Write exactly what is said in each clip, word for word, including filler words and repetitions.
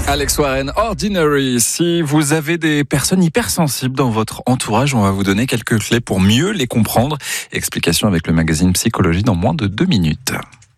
Alex Warren, Ordinary. Si vous avez des personnes hypersensibles dans votre entourage, on va vous donner quelques clés pour mieux les comprendre. Explication avec le magazine Psychologie dans moins de deux minutes.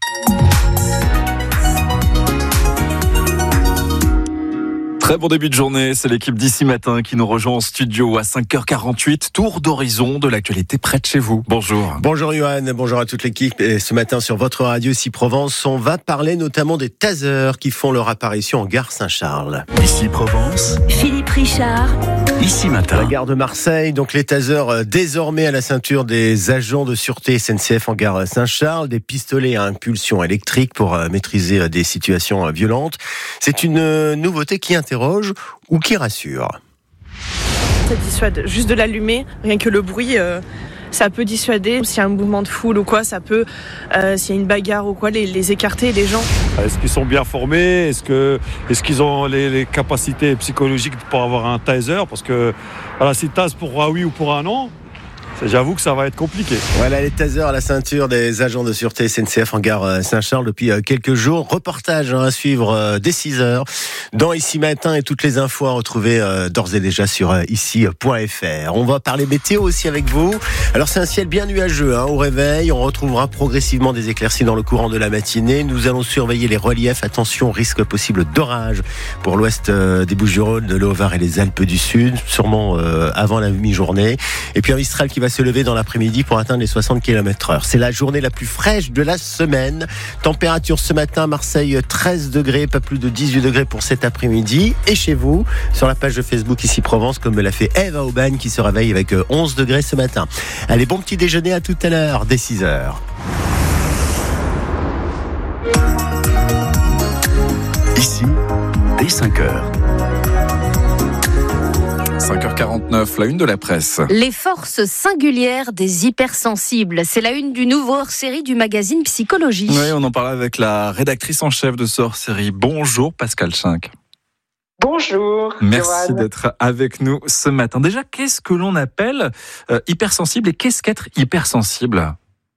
Très bon début de journée, c'est l'équipe d'Ici Matin qui nous rejoint en studio à cinq heures quarante-huit. Tour d'horizon de l'actualité près de chez vous. Bonjour. Bonjour Johan, bonjour à toute l'équipe. Et ce matin sur votre radio Ici Provence, on va parler notamment des tasers qui font leur apparition en gare Saint-Charles. Ici Provence, Philippe Richard. Ici Matin. La gare de Marseille, donc les tasers désormais à la ceinture des agents de sûreté S N C F en gare Saint-Charles, des pistolets à impulsion électrique pour maîtriser des situations violentes. C'est une nouveauté qui interroge ou qui rassure. Ça dissuade juste de l'allumer, rien que le bruit, euh, ça peut dissuader. S'il y a un mouvement de foule ou quoi, ça peut, euh, s'il y a une bagarre ou quoi, les, les écarter, les gens. Est-ce qu'ils sont bien formés ? Est-ce que, est-ce qu'ils ont les, les capacités psychologiques pour avoir un taser ? Parce que voilà, si tase pour un oui ou pour un non, j'avoue que ça va être compliqué. Voilà les tasers à la ceinture des agents de sûreté S N C F en gare Saint-Charles depuis quelques jours. Reportage à suivre dès six heures dans Ici Matin et toutes les infos à retrouver d'ores et déjà sur ici point f r. On va parler météo aussi avec vous. Alors c'est un ciel bien nuageux hein, au réveil. On retrouvera progressivement des éclaircies dans le courant de la matinée. Nous allons surveiller les reliefs. Attention, risque possible d'orage pour l'ouest des Bouches-du-Rhône, de l'Haut-Var et les Alpes du Sud, sûrement avant la mi-journée. Et puis un Mistral qui va se lever dans l'après-midi pour atteindre les soixante kilomètres heure. C'est la journée la plus fraîche de la semaine. Température ce matin, Marseille treize degrés, pas plus de dix-huit degrés pour cet après-midi. Et chez vous, sur la page de Facebook Ici Provence, comme me l'a fait Eve à Aubagne qui se réveille avec onze degrés ce matin. Allez, bon petit déjeuner à tout à l'heure, dès six heures. Ici, dès cinq heures. cinq heures quarante-neuf, la une de la presse. Les forces singulières des hypersensibles. C'est la une du nouveau hors-série du magazine Psychologie. Oui, on en parle avec la rédactrice en chef de ce hors-série. Bonjour Pascal Schinck. Bonjour. Merci Johan. d'être avec nous ce matin. Déjà, qu'est-ce que l'on appelle euh, hypersensible et qu'est-ce qu'être hypersensible ?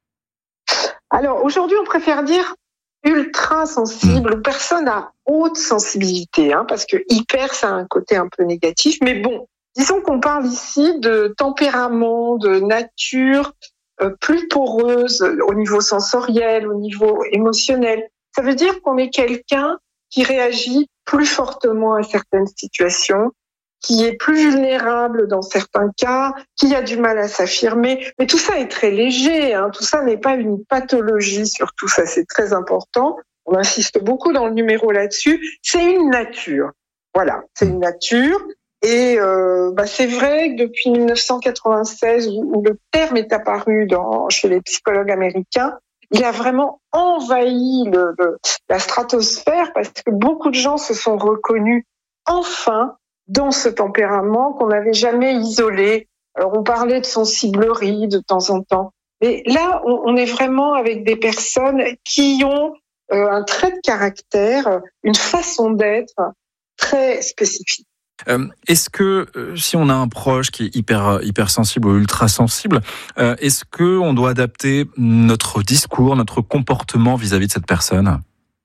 Alors aujourd'hui, on préfère dire ultra sensible mmh. ou personne à haute sensibilité, hein, parce que hyper, ça a un côté un peu négatif. Mais bon, disons qu'on parle ici de tempérament, de nature euh, plus poreuse au niveau sensoriel, au niveau émotionnel. Ça veut dire qu'on est quelqu'un qui réagit plus fortement à certaines situations, qui est plus vulnérable dans certains cas, qui a du mal à s'affirmer. Mais tout ça est très léger, hein. Tout ça n'est pas une pathologie, surtout ça c'est très important. On insiste beaucoup dans le numéro là-dessus. C'est une nature. Voilà, c'est une nature. Et euh, bah c'est vrai que depuis dix-neuf cent quatre-vingt-seize, où, où le terme est apparu dans, chez les psychologues américains, il a vraiment envahi le, le, la stratosphère parce que beaucoup de gens se sont reconnus enfin dans ce tempérament qu'on n'avait jamais isolé. Alors on parlait de sensiblerie de temps en temps, mais là on, on est vraiment avec des personnes qui ont euh, un trait de caractère, une façon d'être très spécifique. Euh, est-ce que euh, si on a un proche qui est hyper hypersensible ou ultra sensible, euh, est-ce que on doit adapter notre discours, notre comportement vis-à-vis de cette personne ?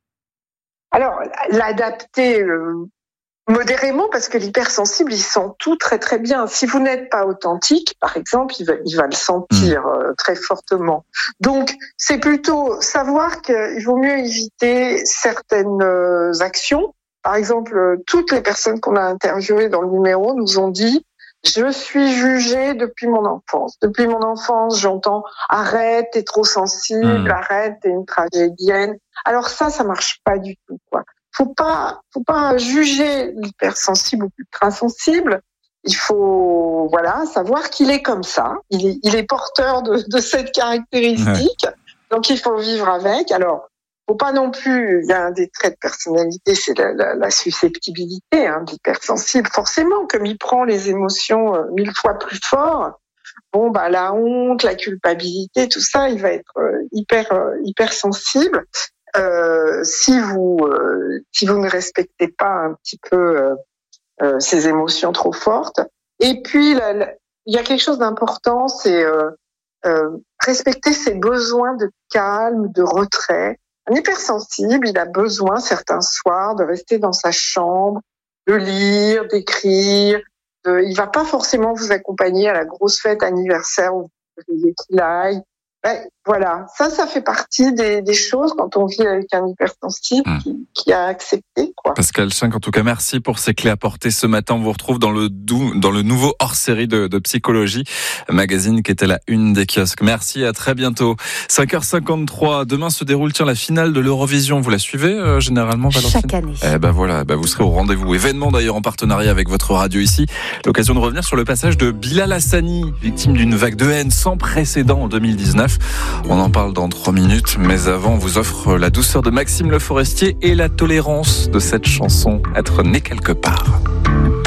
Alors l'adapter euh, modérément, parce que l'hypersensible, il sent tout très très bien. Si vous n'êtes pas authentique, par exemple, il va, il va le sentir euh, très fortement. Donc, c'est plutôt savoir qu'il vaut mieux éviter certaines euh, actions. Par exemple, euh, toutes les personnes qu'on a interviewées dans le numéro nous ont dit « Je suis jugée depuis mon enfance. Depuis mon enfance, j'entends « Arrête, t'es trop sensible, mmh. arrête, t'es une tragédienne. » Alors ça, ça marche pas du tout, quoi. Faut pas, faut pas juger l'hypersensible ou l'ultrasensible. Il faut, voilà, savoir qu'il est comme ça. Il est, il est porteur de, de cette caractéristique. Ouais. Donc il faut vivre avec. Alors, faut pas non plus. Il y a un des traits de personnalité, c'est la, la, la susceptibilité, hein, de l'hypersensible. Forcément, comme il prend les émotions euh, mille fois plus fort. Bon, bah la honte, la culpabilité, tout ça, il va être euh, hyper, euh, hyper sensible. Euh, si vous euh, si vous ne respectez pas un petit peu euh, euh, ces émotions trop fortes. Et puis la, la, il y a quelque chose d'important, c'est euh, euh, respecter ses besoins de calme, de retrait. Un hypersensible, il a besoin certains soirs de rester dans sa chambre, de lire, d'écrire. De... Il va pas forcément vous accompagner à la grosse fête anniversaire où vous voudriez qu'il aille. Ben, voilà, ça, ça fait partie des, des choses quand on vit avec un hypersensible mmh. qui, qui a accepté, quoi. Pascal Schinck, en tout cas, merci pour ces clés apportées ce matin. On vous retrouve dans le, dou, dans le nouveau hors-série de, de Psychologie, magazine qui était la une des kiosques. Merci, à très bientôt. cinq heures cinquante-trois, demain se déroule tiens, la finale de l'Eurovision. Vous la suivez euh, généralement, Valentine ? Chaque année. Eh ben voilà, ben vous serez au rendez-vous. Événement d'ailleurs en partenariat avec votre radio ici. L'occasion de revenir sur le passage de Bilal Hassani, victime d'une vague de haine sans précédent en deux mille dix-neuf. On en parle dans trois minutes, mais avant, on vous offre la douceur de Maxime Le Forestier et la tolérance de cette chanson, Être né quelque part.